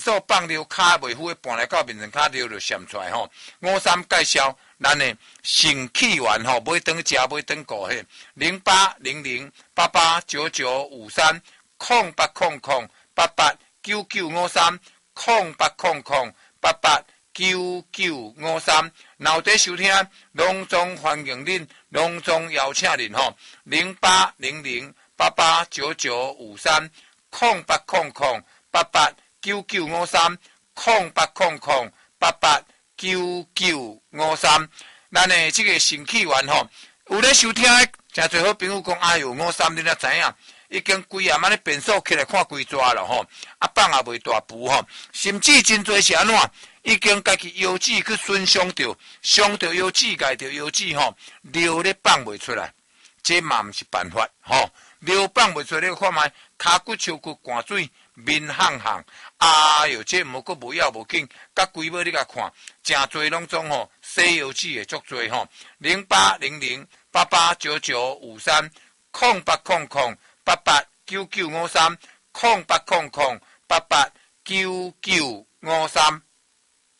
手放尿骹袂敷的搬来到面前骹尿就闪出来吼。53介绍咱的肾气丸吼，买顿食买顿顾迄08008899530800889953，然后在收听隆重欢迎恁，隆重邀请恁吼08008899530800889953，咱的这个肾气丸吼，有咧收听的真侪好朋友讲，哎哟，53你哪知影？已经规暗仔咧变数起来看规抓了吼，放也袂大补吼，甚至真侪是安怎？已经家己腰子去损伤着，伤着腰子，家着腰子吼，尿咧放袂出来，这嘛毋是办法吼，尿放袂出来，你看卖骹骨、手骨寒水，面烘烘，哎哟，这无个无要无紧，甲规尾你甲看，真侪拢总吼，洗腰子的足侪吼，080088995308008899530800889953。